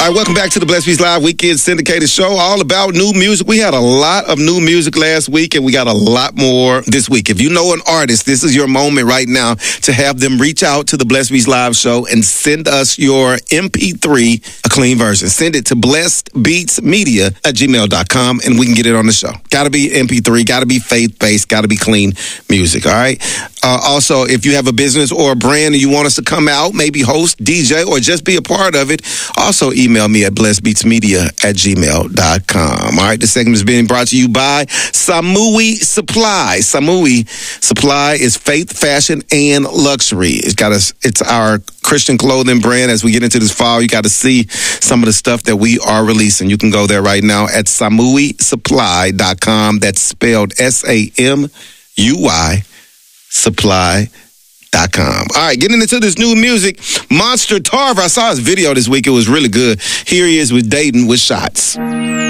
All right, welcome back to the Blessed Beats Live Weekend Syndicated Show, all about new music. We had a lot of new music last week, and we got a lot more this week. If you know an artist, this is your moment right now to have them reach out to the Blessed Beats Live Show and send us your MP3, a clean version. Send it to blessedbeatsmedia@gmail.com, and we can get it on the show. Got to be MP3, got to be faith-based, got to be clean music, all right? Also, if you have a business or a brand and you want us to come out, maybe host, DJ, or just be a part of it, also email me at blessedbeatsmedia@gmail.com. All right, this segment is being brought to you by Samui Supply. Samui Supply is faith, fashion, and luxury. It's our Christian clothing brand. As we get into this fall, you got to see some of the stuff that we are releasing. You can go there right now at samuisupply.com. That's spelled SAMUI supply.com. All right, getting into this new music. Monster Tarver, I saw his video this week. It was really good. Here he is with Dayton with Shots.